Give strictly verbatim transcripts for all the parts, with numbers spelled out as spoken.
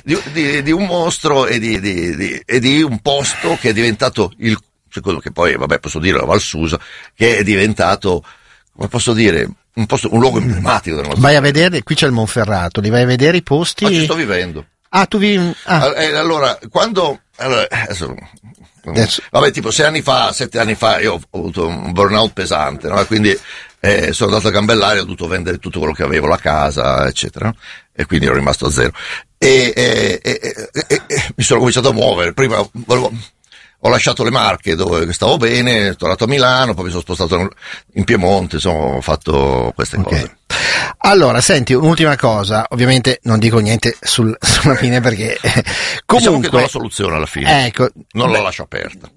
di, di, di un mostro e di, di, di, e di un posto che è diventato il, secondo che poi, vabbè, posso dire la Val Susa, che è diventato, come posso dire, un posto, un luogo emblematico della nostra Vai a vedere, qui c'è il Monferrato, li vai a vedere i posti? Ma ci sto vivendo. Ah, tu vivi... Ah. Allora, quando... Allora, adesso, Adesso. Vabbè, tipo sei anni fa, sette anni fa, io ho avuto un burnout pesante, no? Quindi eh, sono andato a Gambellaria, ho dovuto vendere tutto quello che avevo, la casa, eccetera, e quindi ero rimasto a zero. E, e, e, e, e, e mi sono cominciato a muovere. Prima volevo... Ho lasciato le Marche dove stavo bene, sono tornato a Milano, poi mi sono spostato in Piemonte, insomma, ho fatto queste okay. cose. Allora, senti, un'ultima cosa, ovviamente non dico niente sul, sulla fine perché comunque... Diciamo che do la soluzione alla fine, ecco, non beh, la lascio aperta.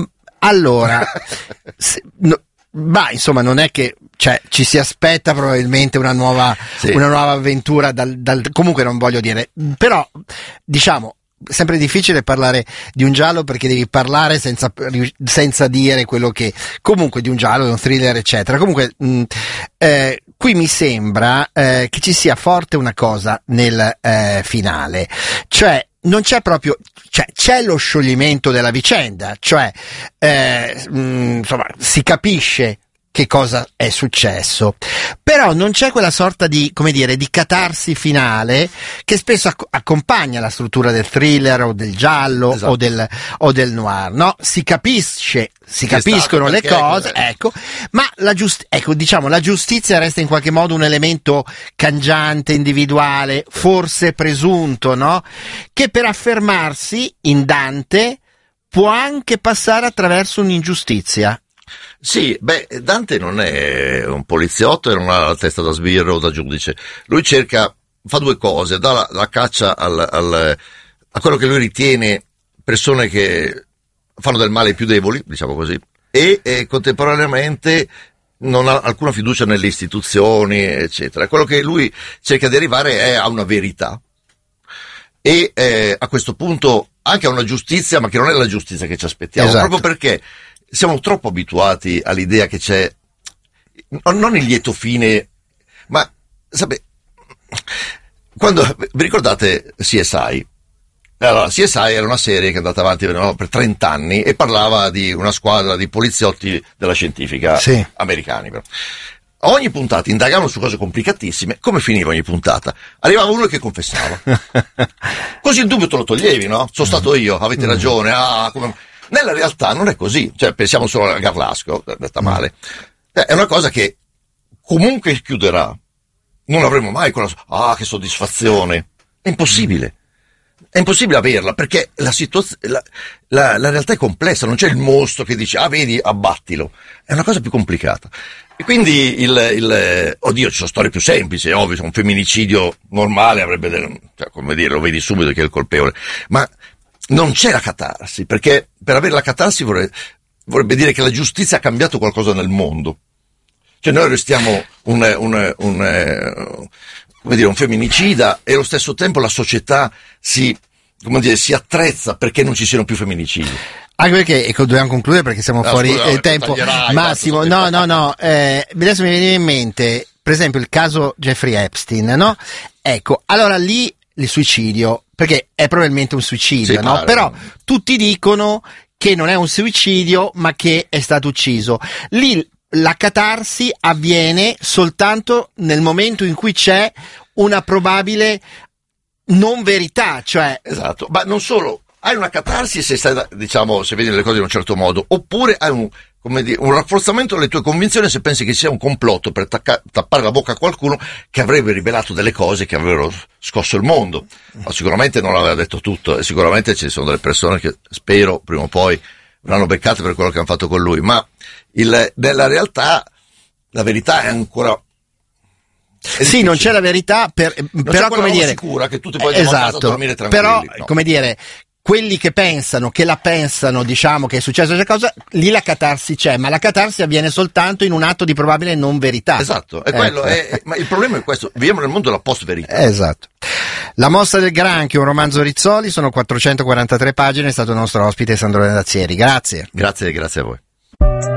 Allora, se, no, ma insomma non è che... Cioè, ci si aspetta probabilmente una nuova, sì. una nuova avventura dal, dal, comunque non voglio dire, però, diciamo, sempre difficile parlare di un giallo perché devi parlare senza, senza dire quello che, comunque di un giallo, di un thriller, eccetera. Comunque, mh, eh, qui mi sembra, eh, che ci sia forte una cosa nel, eh, finale. Cioè, non c'è proprio, cioè c'è lo scioglimento della vicenda, cioè, eh, mh, insomma, si capisce che cosa è successo, però non c'è quella sorta di, come dire, di catarsi finale che spesso acc- accompagna la struttura del thriller o del giallo, esatto. o del o del noir, no? Si capisce, si che capiscono le cose, è... ecco, ma la giust- ecco, diciamo, la giustizia resta in qualche modo un elemento cangiante, individuale, forse presunto, no? Che per affermarsi in Dante può anche passare attraverso un'ingiustizia. Sì, beh, Dante non è un poliziotto e non ha la testa da sbirro o da giudice. Lui cerca, fa due cose, dà la, la caccia al, al, a quello che lui ritiene persone che fanno del male ai più deboli, diciamo così, e, e contemporaneamente non ha alcuna fiducia nelle istituzioni, eccetera. Quello che lui cerca di arrivare è a una verità e eh, a questo punto anche a una giustizia, ma che non è la giustizia che ci aspettiamo, esatto. Proprio perché siamo troppo abituati all'idea che c'è, non il lieto fine, ma, sapete, quando, vi ricordate C S I? Allora, C S I era una serie che è andata avanti no, per trenta anni e parlava di una squadra di poliziotti della scientifica, sì. americani. Però. A ogni puntata indagavano su cose complicatissime. Come finiva ogni puntata? Arrivava uno che confessava. Così il dubbio te lo toglievi, no? Sono stato io, avete ragione, ah, come... Nella realtà non è così, cioè pensiamo solo a Garlasco, detta male. È una cosa che comunque chiuderà. Non avremo mai quella, ah, che soddisfazione. È impossibile. È impossibile averla perché la situazione, la, la, la realtà è complessa, non c'è il mostro che dice, ah, vedi, abbattilo. È una cosa più complicata. E quindi il, il, oddio, ci sono storie più semplici, è ovvio, un femminicidio normale avrebbe, del, cioè, come dire, lo vedi subito che è il colpevole. Ma non c'è la catarsi, perché per avere la catarsi vorrebbe, vorrebbe dire che la giustizia ha cambiato qualcosa nel mondo. Cioè noi restiamo un, un, un, come dire, un femminicida e allo stesso tempo la società si, come dire, si attrezza perché non ci siano più femminicidi. Anche perché, ecco, dobbiamo concludere perché siamo no, fuori scusa, no, tempo. Massimo, no, no, no, eh, adesso mi viene in mente, per esempio, il caso Jeffrey Epstein, no? Ecco, allora lì il suicidio, perché è probabilmente un suicidio, sì, no? Pare. Però tutti dicono che non è un suicidio, ma che è stato ucciso. Lì la catarsi avviene soltanto nel momento in cui c'è una probabile non verità, cioè... Esatto, ma non solo, hai una catarsi se stai, diciamo, se vedi le cose in un certo modo, oppure hai un, come dire, un rafforzamento delle tue convinzioni se pensi che sia un complotto per tacca- tappare la bocca a qualcuno che avrebbe rivelato delle cose che avrebbero scosso il mondo. Ma sicuramente non aveva detto tutto e sicuramente ci sono delle persone che spero prima o poi l'hanno beccate per quello che hanno fatto con lui, ma il, nella realtà la verità è ancora... È sì, non c'è la verità, per, però come dire... sicura che tu ti puoi esatto, a casa a dormire tranquilli. Però, no. Come dire... Quelli che pensano, che la pensano, diciamo che è successo questa cosa, lì la catarsi c'è, ma la catarsi avviene soltanto in un atto di probabile non verità. Esatto, è quello, eh. è, ma il problema è questo, viviamo nel mondo della post-verità. Esatto. La mossa del granchio, un romanzo Rizzoli, sono quattrocentoquarantatré pagine, è stato il nostro ospite Sandro Landazzieri, grazie. Grazie, grazie a voi.